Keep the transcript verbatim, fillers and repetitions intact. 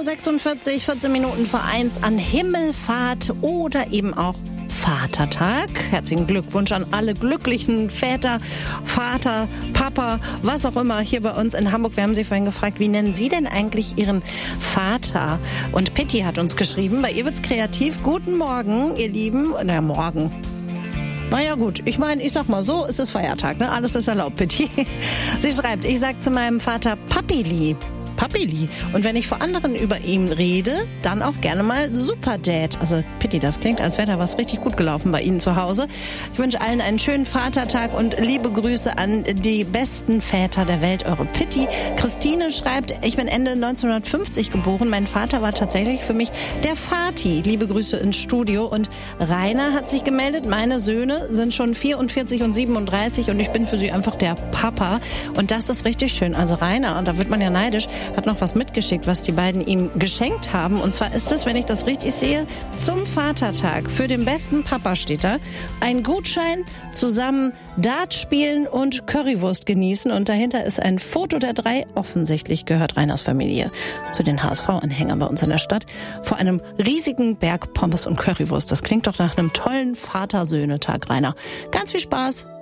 sechsundvierzig, vierzehn Minuten vor eins an Himmelfahrt oder eben auch Vatertag. Herzlichen Glückwunsch an alle glücklichen Väter, Vater, Papa, was auch immer hier bei uns in Hamburg. Wir haben Sie vorhin gefragt, wie nennen Sie denn eigentlich Ihren Vater? Und Pitti hat uns geschrieben, bei ihr wird's kreativ. Guten Morgen, ihr Lieben. Na, morgen. Naja gut, ich meine, ich sag mal so, es ist Feiertag, ne? Alles ist erlaubt, Pitti. Sie schreibt, ich sag zu meinem Vater Papili. Papili. Und wenn ich vor anderen über ihn rede, dann auch gerne mal Superdad. Also Pitti, das klingt, als wäre da was richtig gut gelaufen bei Ihnen zu Hause. Ich wünsche allen einen schönen Vatertag und liebe Grüße an die besten Väter der Welt, eure Pitti. Christine schreibt, ich bin Ende neunzehnhundertfünfzig geboren. Mein Vater war tatsächlich für mich der Vati. Liebe Grüße ins Studio. Und Rainer hat sich gemeldet, meine Söhne sind schon vierundvierzig und siebenunddreißig und ich bin für sie einfach der Papa. Und das ist richtig schön. Also Rainer, und da wird man ja neidisch, hat noch was mitgeschickt, was die beiden ihm geschenkt haben. Und zwar ist es, wenn ich das richtig sehe, zum Vatertag für den besten Papa steht da, ein Gutschein, zusammen Dart spielen und Currywurst genießen. Und dahinter ist ein Foto der drei. Offensichtlich gehört Rainers Familie zu den H S V-Anhängern bei uns in der Stadt. Vor einem riesigen Berg Pommes und Currywurst. Das klingt doch nach einem tollen Vater-Söhne-Tag, Rainer. Ganz viel Spaß.